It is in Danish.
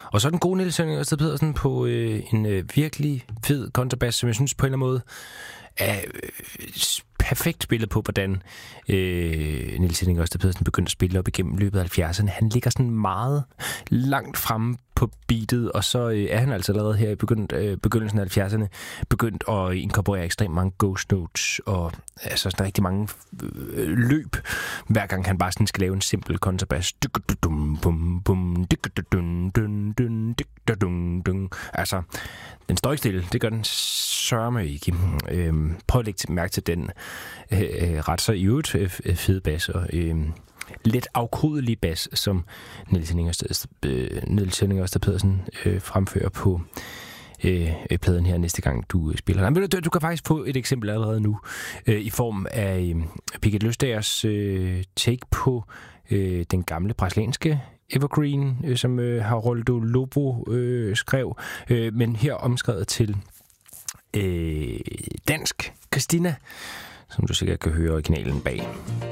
Og så er den gode Niels Henning Ørsted Pedersen på en virkelig fed kontrabas, som jeg synes på en eller anden måde er perfekt spillet på, hvordan Niels Henning Ørsted Pedersen begyndte at spille op igennem løbet af 70'erne. Han ligger sådan meget langt fremme på beatet, og så er han altså allerede her i begyndelsen af 70'erne begyndt at inkorporere ekstremt mange ghost notes og altså sådan rigtig mange løb, hver gang han bare sådan skal lave en simpel kontrabas. Altså, den står ikke stille. Det gør den sørme ikke. Prøv at lægge mærke til den ret så i øvrigt fede bas og lidt afkodelig bas, som Niels Henning Ørsted Pedersen fremfører på pladen her næste gang du spiller. Men du kan faktisk få et eksempel allerede nu i form af Pigget Løsdagers take på den gamle brasilianske Evergreen, som Haroldo Lobo skrev, men her omskrevet til dansk Christina, som du sikkert kan høre originalen bag.